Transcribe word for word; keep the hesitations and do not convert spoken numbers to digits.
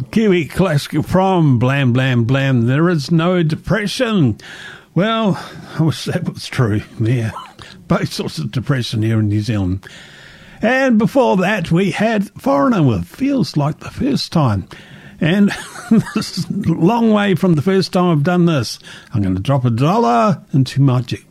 Kiwi classic from Blam Blam Blam. There is no depression. Well, I wish that was true. Yeah, both sorts of depression here in New Zealand. And before that, we had Foreigner with Feels Like the First Time. And this is a long way from the first time I've done this. I'm going to drop a dollar into my jukebox.